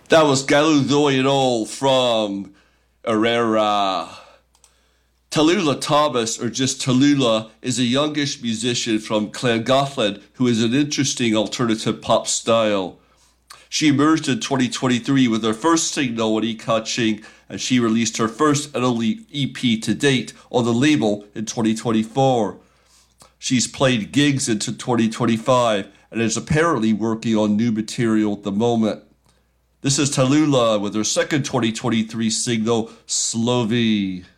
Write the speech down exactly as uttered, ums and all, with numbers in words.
That was Galudoyinol from Herrera. Tallulah Thomas, or just Tallulah, is a youngish musician from Llangollen who is an interesting alternative pop style. She emerged in twenty twenty-three with her first single, When He Catching, and she released her first and only E P to date on the label in twenty twenty-four. She's played gigs into twenty twenty-five and is apparently working on new material at the moment. This is Tallulah with her second twenty twenty-three single, Slovy.